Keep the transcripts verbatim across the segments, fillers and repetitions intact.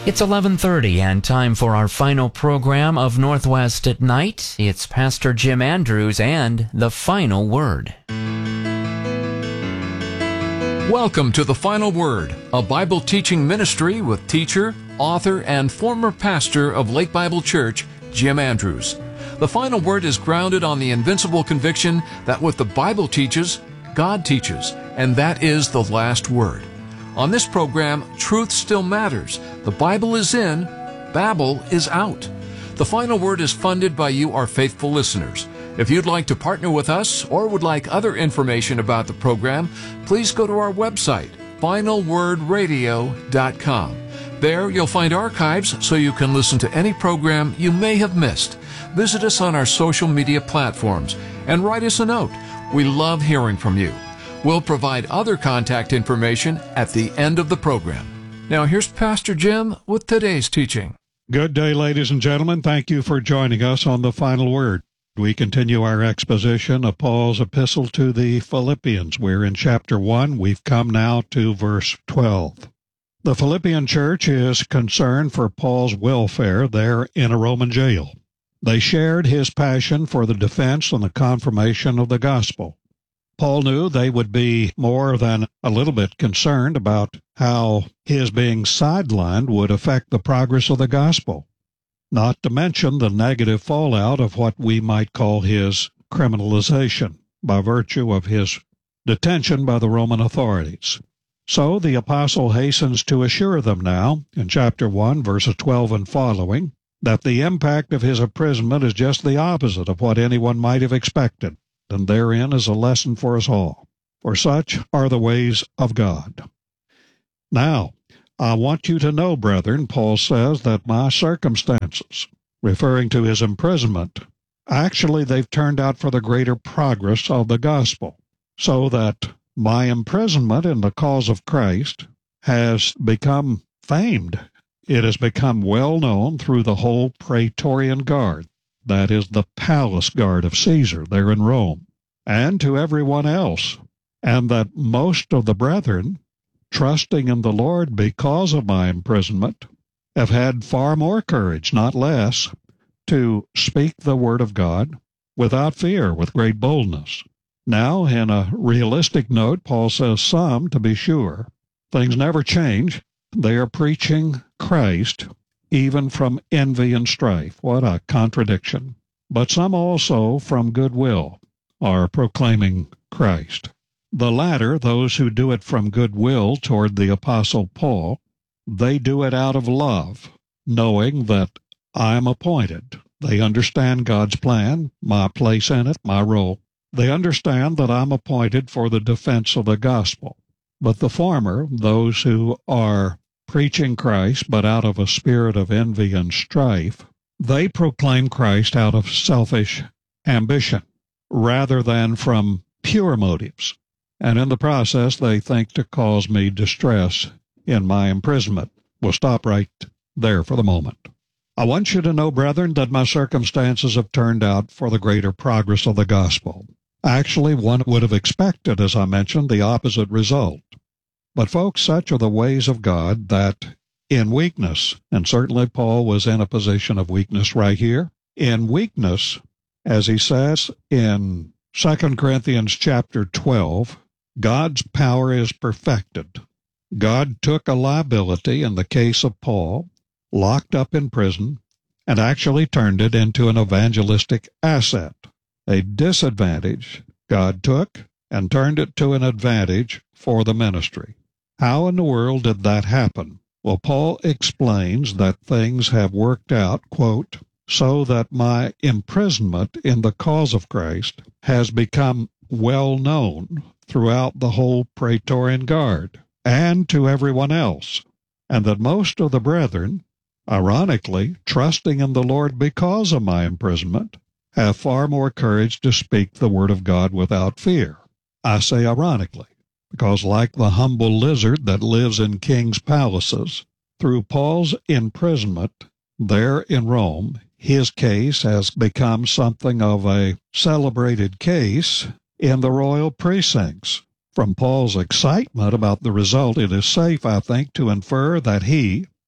It's eleven thirty and time for our final program of Northwest at Night. It's Pastor Jim Andrews and The Final Word. Welcome to The Final Word, a Bible teaching ministry with teacher, author, and former pastor of Lake Bible Church, Jim Andrews. The Final Word is grounded on the invincible conviction that what the Bible teaches, God teaches, and that is the last word. On this program, truth still matters. The Bible is in, Babel is out. The Final Word is funded by you, our faithful listeners. If you'd like to partner with us or would like other information about the program, please go to our website, final word radio dot com. There you'll find archives so you can listen to any program you may have missed. Visit us on our social media platforms and write us a note. We love hearing from you. We'll provide other contact information at the end of the program. Now here's Pastor Jim with today's teaching. Good day, ladies and gentlemen. Thank you for joining us on The Final Word. We continue our exposition of Paul's epistle to the Philippians. We're in chapter one. We've come now to verse twelve. The Philippian church is concerned for Paul's welfare there in a Roman jail. They shared his passion for the defense and the confirmation of the gospel. Paul knew they would be more than a little bit concerned about how his being sidelined would affect the progress of the gospel, not to mention the negative fallout of what we might call his criminalization by virtue of his detention by the Roman authorities. So the apostle hastens to assure them now, in chapter one, verses twelve and following, that the impact of his imprisonment is just the opposite of what anyone might have expected. And therein is a lesson for us all. For such are the ways of God. Now, I want you to know, brethren, Paul says, that my circumstances, referring to his imprisonment, actually they've turned out for the greater progress of the gospel, so that my imprisonment in the cause of Christ has become famed. It has become well known through the whole Praetorian Guard. That is the palace guard of Caesar there in Rome, and to everyone else, and that most of the brethren, trusting in the Lord because of my imprisonment, have had far more courage, not less, to speak the word of God without fear, with great boldness. Now, in a realistic note, Paul says some, to be sure, things never change. They are preaching Christ, even from envy and strife. What a contradiction. But some also from goodwill are proclaiming Christ. The latter, those who do it from goodwill toward the Apostle Paul, they do it out of love, knowing that I am appointed. They understand God's plan, my place in it, my role. They understand that I'm appointed for the defense of the gospel. But the former, those who are preaching Christ, but out of a spirit of envy and strife, they proclaim Christ out of selfish ambition, rather than from pure motives. And in the process, they think to cause me distress in my imprisonment. We'll stop right there for the moment. I want you to know, brethren, that my circumstances have turned out for the greater progress of the gospel. Actually, one would have expected, as I mentioned, the opposite result. But, folks, such are the ways of God that in weakness, and certainly Paul was in a position of weakness right here, in weakness, as he says in Second Corinthians chapter twelve, God's power is perfected. God took a liability in the case of Paul, locked up in prison, and actually turned it into an evangelistic asset. A disadvantage God took and turned it to an advantage for the ministry. How in the world did that happen? Well, Paul explains that things have worked out, quote, so that my imprisonment in the cause of Christ has become well known throughout the whole Praetorian Guard and to everyone else, and that most of the brethren, ironically, trusting in the Lord because of my imprisonment, have far more courage to speak the word of God without fear. I say ironically, because like the humble lizard that lives in kings' palaces, through Paul's imprisonment there in Rome, his case has become something of a celebrated case in the royal precincts. From Paul's excitement about the result, it is safe, I think, to infer that he,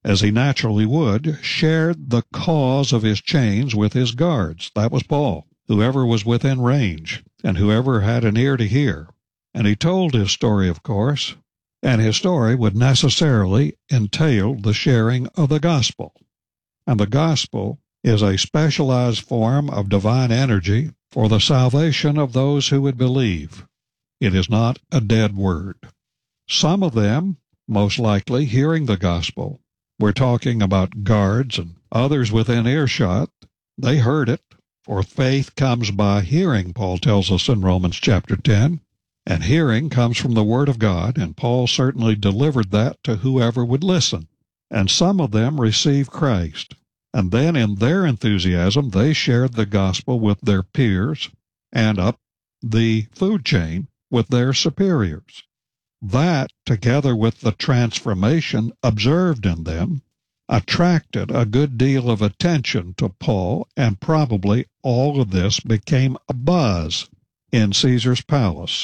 as he naturally would, shared the cause of his chains with his guards. That was Paul, whoever was within range, and whoever had an ear to hear. And he told his story, of course, and his story would necessarily entail the sharing of the gospel. And the gospel is a specialized form of divine energy for the salvation of those who would believe. It is not a dead word. Some of them, most likely, hearing the gospel, we're talking about guards and others within earshot, they heard it, for faith comes by hearing, Paul tells us in Romans chapter ten, and hearing comes from the Word of God, and Paul certainly delivered that to whoever would listen. And some of them received Christ, and then in their enthusiasm they shared the gospel with their peers and up the food chain with their superiors. That, together with the transformation observed in them, attracted a good deal of attention to Paul, and probably all of this became a buzz in Caesar's palace.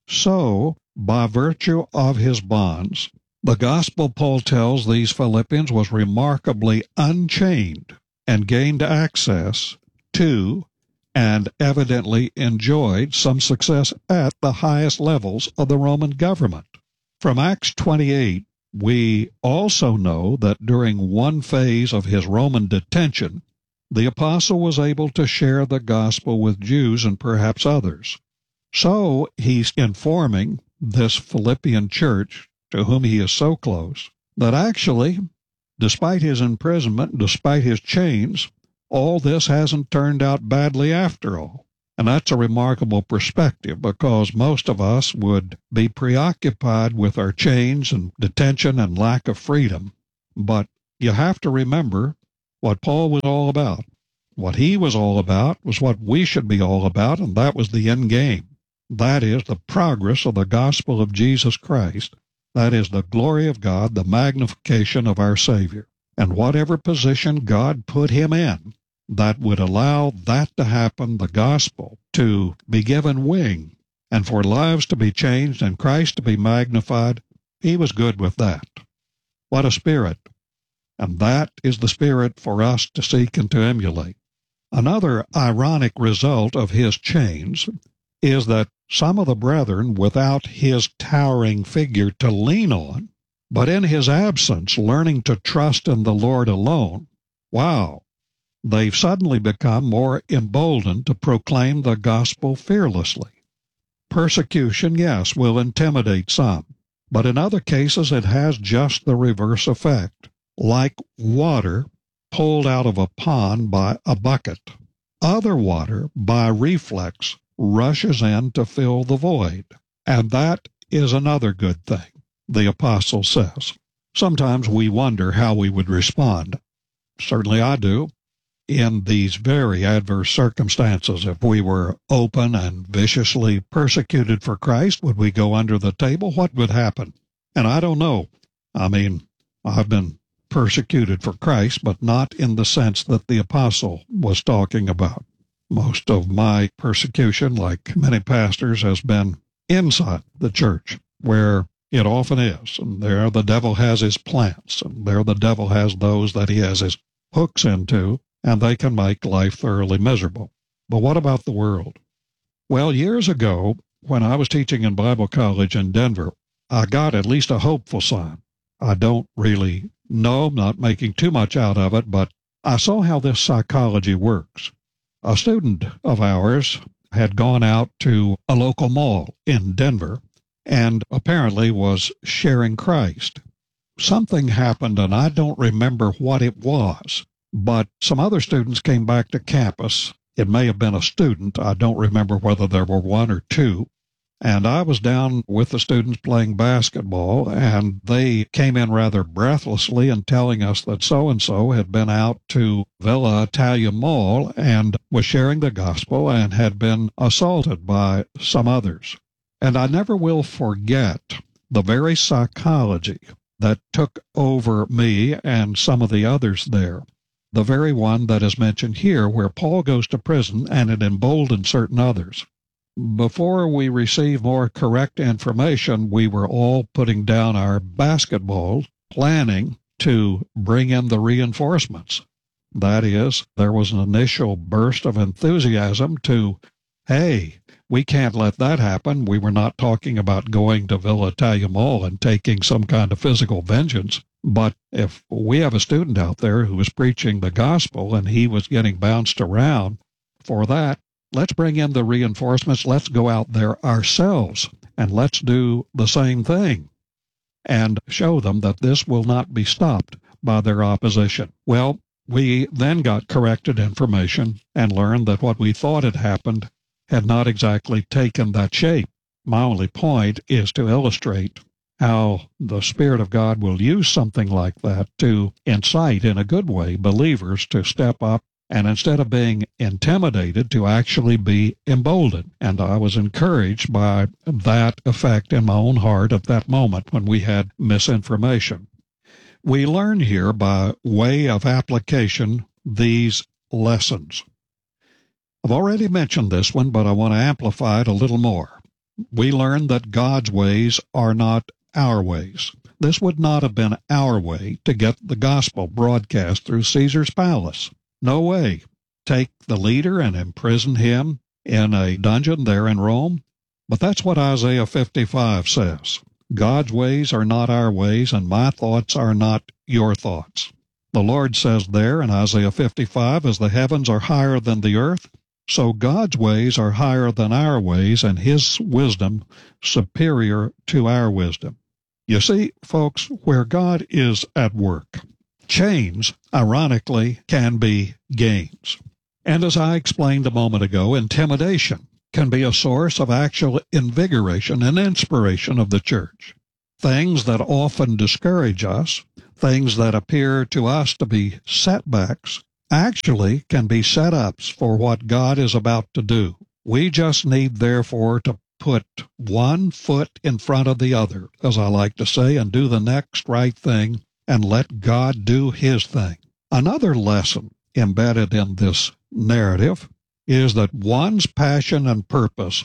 So, by virtue of his bonds, the gospel, Paul tells these Philippians, was remarkably unchained and gained access to and evidently enjoyed some success at the highest levels of the Roman government. From Acts twenty-eight, we also know that during one phase of his Roman detention, the apostle was able to share the gospel with Jews and perhaps others. So he's informing this Philippian church, to whom he is so close, that actually, despite his imprisonment, despite his chains, all this hasn't turned out badly after all. And that's a remarkable perspective, because most of us would be preoccupied with our chains and detention and lack of freedom. But you have to remember what Paul was all about. What he was all about was what we should be all about, and that was the end game. That is the progress of the gospel of Jesus Christ. That is the glory of God, the magnification of our Savior. And whatever position God put him in that would allow that to happen, the gospel to be given wing, and for lives to be changed and Christ to be magnified, he was good with that. What a spirit. And that is the spirit for us to seek and to emulate. Another ironic result of his chains is that some of the brethren, without his towering figure to lean on, but in his absence, learning to trust in the Lord alone, wow, they've suddenly become more emboldened to proclaim the gospel fearlessly. Persecution, yes, will intimidate some, but in other cases it has just the reverse effect, like water pulled out of a pond by a bucket. Other water, by reflex, rushes in to fill the void, and that is another good thing, the apostle says. Sometimes we wonder how we would respond. Certainly I do. In these very adverse circumstances, if we were open and viciously persecuted for Christ, would we go under the table? What would happen? And I don't know. I mean, I've been persecuted for Christ, but not in the sense that the apostle was talking about. Most of my persecution, like many pastors, has been inside the church, where it often is. And there the devil has his plants, and there the devil has those that he has his hooks into, and they can make life thoroughly miserable. But what about the world? Well, years ago, when I was teaching in Bible college in Denver, I got at least a hopeful sign. I don't really know, I'm not making too much out of it, but I saw how this psychology works. A student of ours had gone out to a local mall in Denver and apparently was sharing Christ. Something happened, and I don't remember what it was, but some other students came back to campus. It may have been a student. I don't remember whether there were one or two. And I was down with the students playing basketball, and they came in rather breathlessly and telling us that so-and-so had been out to Villa Italia Mall and was sharing the gospel and had been assaulted by some others. And I never will forget the very psychology that took over me and some of the others there. The very one that is mentioned here, where Paul goes to prison and it emboldened certain others. Before we received more correct information, we were all putting down our basketballs, planning to bring in the reinforcements. That is, there was an initial burst of enthusiasm to, hey, we can't let that happen. We were not talking about going to Villa Italia Mall and taking some kind of physical vengeance. But if we have a student out there who was preaching the gospel and he was getting bounced around for that, let's bring in the reinforcements. Let's go out there ourselves and let's do the same thing and show them that this will not be stopped by their opposition. Well, we then got corrected information and learned that what we thought had happened had not exactly taken that shape. My only point is to illustrate how the Spirit of God will use something like that to incite, in a good way, believers to step up and instead of being intimidated, to actually be emboldened. And I was encouraged by that effect in my own heart at that moment when we had misinformation. We learn here by way of application these lessons. I've already mentioned this one, but I want to amplify it a little more. We learn that God's ways are not our ways. This would not have been our way to get the gospel broadcast through Caesar's palace. No way. Take the leader and imprison him in a dungeon there in Rome. But that's what Isaiah fifty-five says. God's ways are not our ways, and my thoughts are not your thoughts. The Lord says there in Isaiah fifty-five, as the heavens are higher than the earth, so God's ways are higher than our ways, and his wisdom superior to our wisdom. You see, folks, where God is at work, chains, ironically, can be gains. And as I explained a moment ago, intimidation can be a source of actual invigoration and inspiration of the church. Things that often discourage us, things that appear to us to be setbacks, actually can be setups for what God is about to do. We just need, therefore, to put one foot in front of the other, as I like to say, and do the next right thing and let God do his thing. Another lesson embedded in this narrative is that one's passion and purpose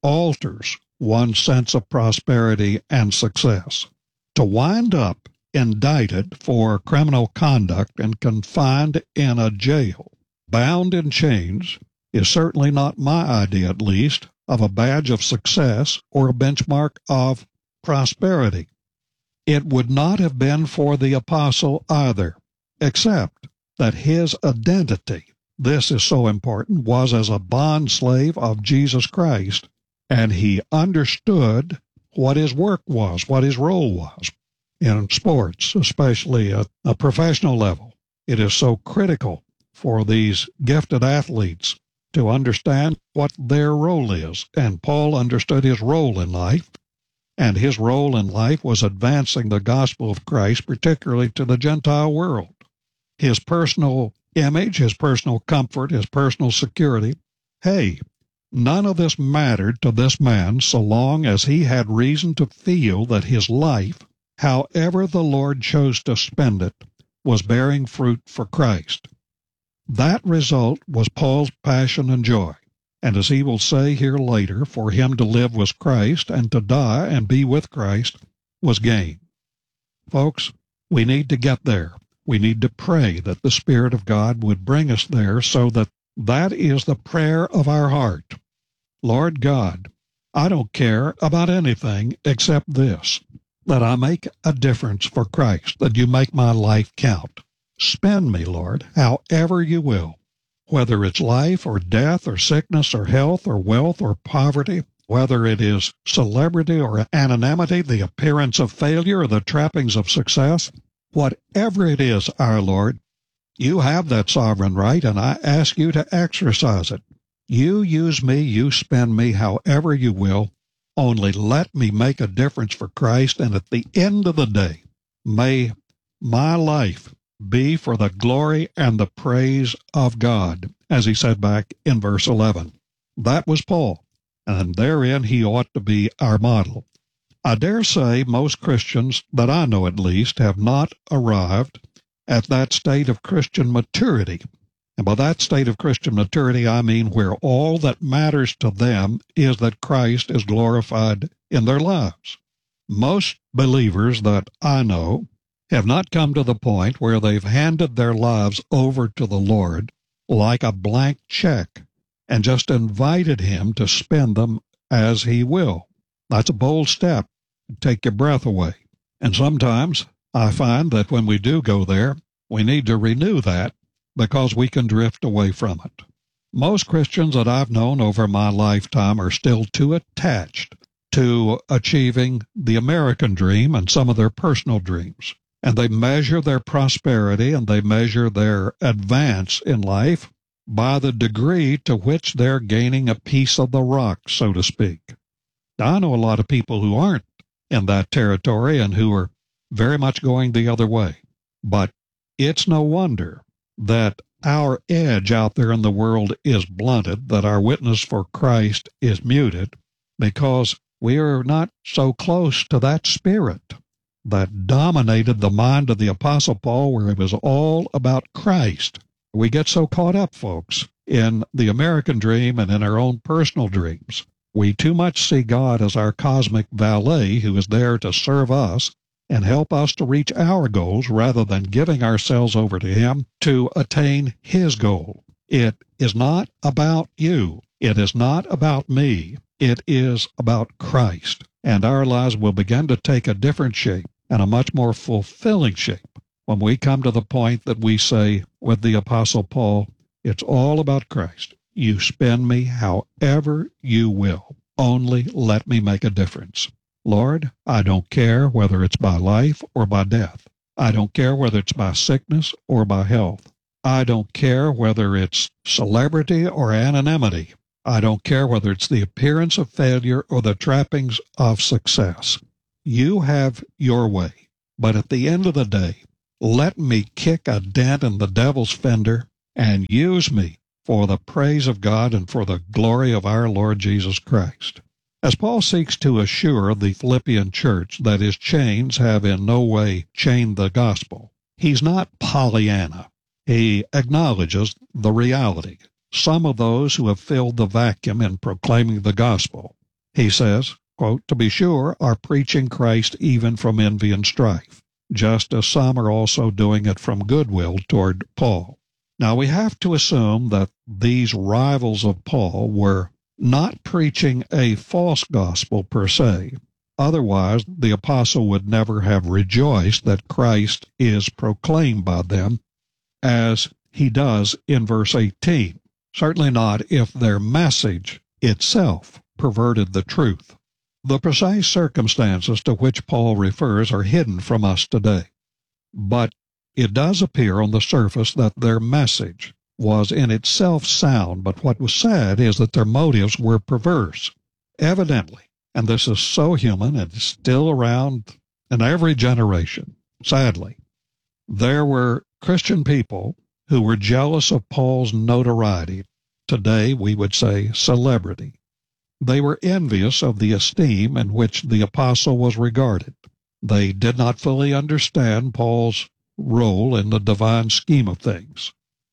alters one's sense of prosperity and success. To wind up indicted for criminal conduct and confined in a jail, bound in chains, is certainly not my idea, at least, of a badge of success or a benchmark of prosperity. It would not have been for the apostle either, except that his identity, this is so important, was as a bond slave of Jesus Christ, and he understood what his work was, what his role was. In sports, especially at a professional level, it is so critical for these gifted athletes to understand what their role is. And Paul understood his role in life, and his role in life was advancing the gospel of Christ, particularly to the Gentile world. His personal image, his personal comfort, his personal security, hey, none of this mattered to this man so long as he had reason to feel that his life, however the Lord chose to spend it, was bearing fruit for Christ. That result was Paul's passion and joy. And as he will say here later, for him to live was Christ, and to die and be with Christ was gain. Folks, we need to get there. We need to pray that the Spirit of God would bring us there, so that that is the prayer of our heart. Lord God, I don't care about anything except this, that I make a difference for Christ, that you make my life count. Spend me, Lord, however you will, whether it's life or death or sickness or health or wealth or poverty, whether it is celebrity or anonymity, the appearance of failure or the trappings of success. Whatever it is, our Lord, you have that sovereign right, and I ask you to exercise it. You use me, you spend me however you will, only let me make a difference for Christ, and at the end of the day, may my life be for the glory and the praise of God, as he said back in verse eleven. That was Paul, and therein he ought to be our model. I dare say most Christians, that I know at least, have not arrived at that state of Christian maturity. And by that state of Christian maturity, I mean where all that matters to them is that Christ is glorified in their lives. Most believers that I know have not come to the point where they've handed their lives over to the Lord like a blank check and just invited Him to spend them as He will. That's a bold step. Take your breath away. And sometimes I find that when we do go there, we need to renew that because we can drift away from it. Most Christians that I've known over my lifetime are still too attached to achieving the American dream and some of their personal dreams. And they measure their prosperity and they measure their advance in life by the degree to which they're gaining a piece of the rock, so to speak. Now, I know a lot of people who aren't in that territory and who are very much going the other way. But it's no wonder that our edge out there in the world is blunted, that our witness for Christ is muted, because we are not so close to that spirit that dominated the mind of the Apostle Paul, where it was all about Christ. We get so caught up, folks, in the American dream and in our own personal dreams. We too much see God as our cosmic valet who is there to serve us and help us to reach our goals rather than giving ourselves over to Him to attain His goal. It is not about you. It is not about me. It is about Christ. And our lives will begin to take a different shape and a much more fulfilling shape when we come to the point that we say with the Apostle Paul, it's all about Christ. You spend me however you will. Only let me make a difference. Lord, I don't care whether it's by life or by death. I don't care whether it's by sickness or by health. I don't care whether it's celebrity or anonymity. I don't care whether it's the appearance of failure or the trappings of success. You have your way. But at the end of the day, let me kick a dent in the devil's fender and use me for the praise of God and for the glory of our Lord Jesus Christ. As Paul seeks to assure the Philippian church that his chains have in no way chained the gospel, he's not Pollyanna. He acknowledges the reality. Some of those who have filled the vacuum in proclaiming the gospel, he says, quote, to be sure, are preaching Christ even from envy and strife, just as some are also doing it from goodwill toward Paul. Now, we have to assume that these rivals of Paul were not preaching a false gospel per se. Otherwise, the apostle would never have rejoiced that Christ is proclaimed by them as he does in verse eighteen. Certainly not if their message itself perverted the truth. The precise circumstances to which Paul refers are hidden from us today. But it does appear on the surface that their message was in itself sound, but what was said is that their motives were perverse. Evidently, and this is so human and still around in every generation, sadly, there were Christian people who were jealous of Paul's notoriety. Today, we would say celebrity. They were envious of the esteem in which the apostle was regarded. They did not fully understand Paul's role in the divine scheme of things.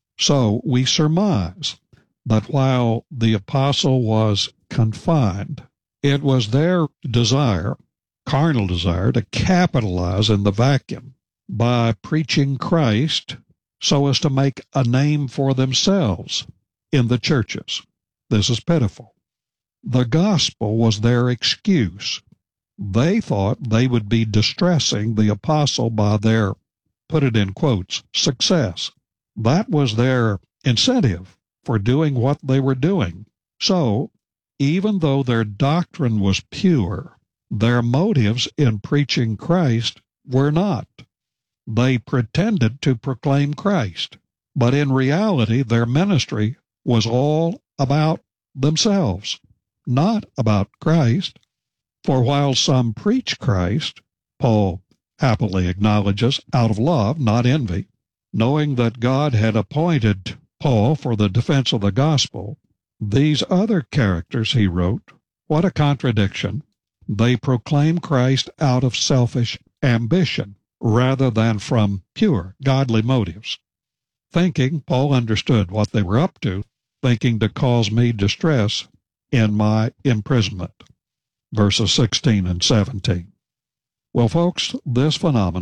So we surmise that while the apostle was confined, it was their desire, carnal desire, to capitalize in the vacuum by preaching Christ so as to make a name for themselves in the churches. This is pitiful. The gospel was their excuse. They thought they would be distressing the apostle by their, put it in quotes, success. That was their incentive for doing what they were doing. So, even though their doctrine was pure, their motives in preaching Christ were not. They pretended to proclaim Christ, but in reality their ministry was all about themselves, not about Christ. For while some preach Christ, Paul happily acknowledges, out of love, not envy, knowing that God had appointed Paul for the defense of the gospel, these other characters, he wrote, what a contradiction. They proclaim Christ out of selfish ambition rather than from pure, godly motives. Thinking Paul understood what they were up to, thinking to cause me distress in my imprisonment. Verses sixteen and seventeen. Well, folks, this phenomena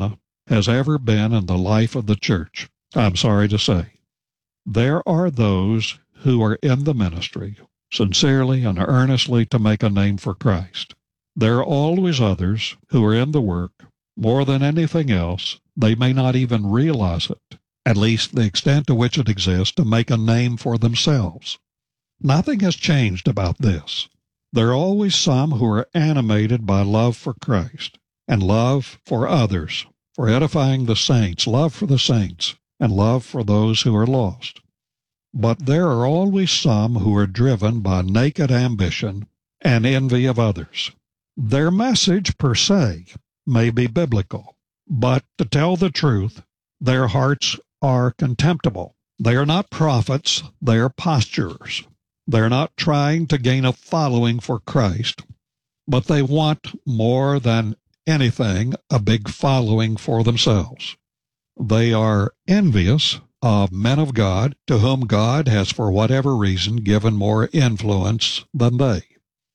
has ever been in the life of the church, I'm sorry to say. There are those who are in the ministry sincerely and earnestly to make a name for Christ. There are always others who are in the work more than anything else. They may not even realize it, at least the extent to which it exists, to make a name for themselves. Nothing has changed about this. There are always some who are animated by love for Christ and love for others, for edifying the saints, love for the saints, and love for those who are lost. But there are always some who are driven by naked ambition and envy of others. Their message, per se, may be biblical, but to tell the truth, their hearts are contemptible. They are not prophets, they are posturers. They are not trying to gain a following for Christ, but they want more than anything a big following for themselves. They are envious of men of God to whom God has, for whatever reason, given more influence than they.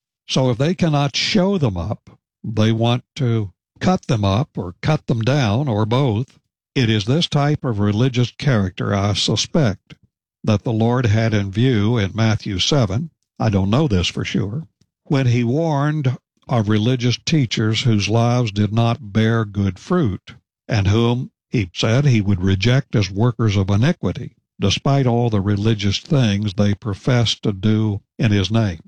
So if they cannot show them up, they want to cut them up or cut them down, or both. It is this type of religious character, I suspect, that the Lord had in view in Matthew seven, I don't know this for sure, when he warned of religious teachers whose lives did not bear good fruit, and whom he said he would reject as workers of iniquity, despite all the religious things they professed to do in his name.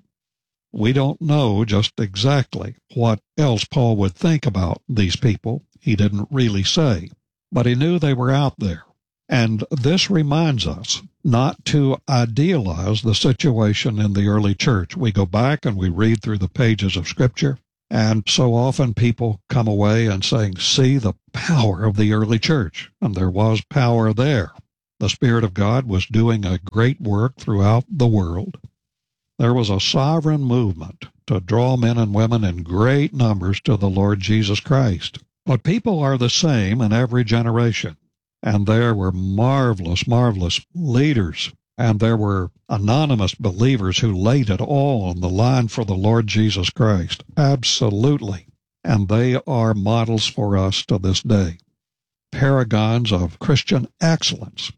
We don't know just exactly what else Paul would think about these people. He didn't really say, but he knew they were out there. And this reminds us not to idealize the situation in the early church. We go back and we read through the pages of Scripture, and so often people come away and saying, see the power of the early church. And there was power there. The Spirit of God was doing a great work throughout the world. There was a sovereign movement to draw men and women in great numbers to the Lord Jesus Christ. But people are the same in every generation. And there were marvelous, marvelous leaders, and there were anonymous believers who laid it all on the line for the Lord Jesus Christ. Absolutely. And they are models for us to this day, paragons of Christian excellence.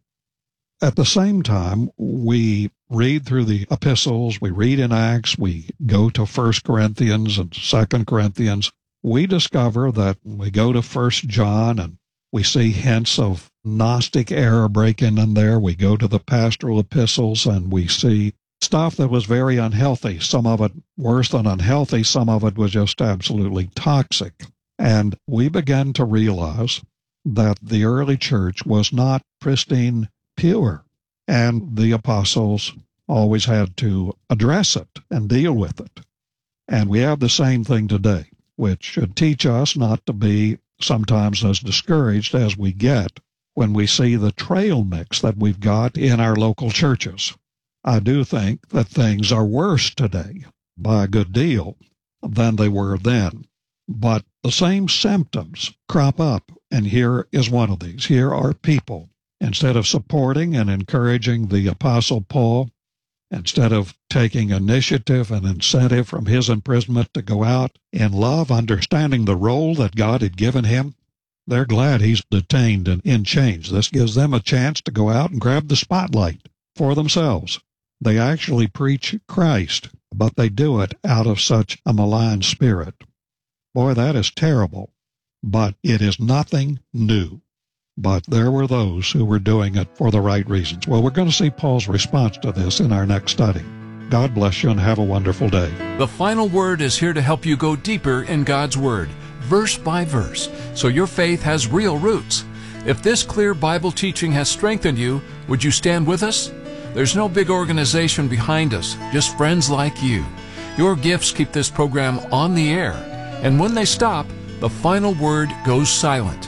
At the same time, we read through the epistles, we read in Acts, we go to First Corinthians and Second Corinthians. We discover that we go to First John and we see hints of Gnostic error breaking in there. We go to the pastoral epistles and we see stuff that was very unhealthy. Some of it worse than unhealthy. Some of it was just absolutely toxic. And we begin to realize that the early church was not pristine pure. And the apostles always had to address it and deal with it. And we have the same thing today, which should teach us not to be sometimes as discouraged as we get when we see the trail mix that we've got in our local churches. I do think that things are worse today by a good deal than they were then. But the same symptoms crop up, and here is one of these. Here are people, instead of supporting and encouraging the Apostle Paul, instead of taking initiative and incentive from his imprisonment to go out in love, understanding the role that God had given him, they're glad he's detained and in chains. This gives them a chance to go out and grab the spotlight for themselves. They actually preach Christ, but they do it out of such a malign spirit. Boy, that is terrible, but it is nothing new. But there were those who were doing it for the right reasons. Well, we're going to see Paul's response to this in our next study. God bless you and have a wonderful day. The Final Word is here to help you go deeper in God's Word, verse by verse, so your faith has real roots. If this clear Bible teaching has strengthened you, would you stand with us? There's no big organization behind us, just friends like you. Your gifts keep this program on the air, and when they stop, the Final Word goes silent.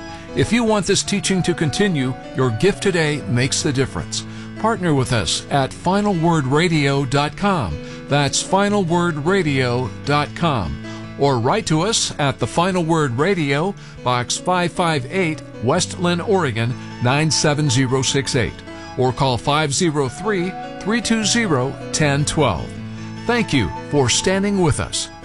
If you want this teaching to continue, your gift today makes the difference. Partner with us at final word radio dot com. That's final word radio dot com. Or write to us at The Final Word Radio, Box five five eight, West Linn, Oregon, nine seven zero six eight. Or call five oh three, three two zero, one oh one two. Thank you for standing with us.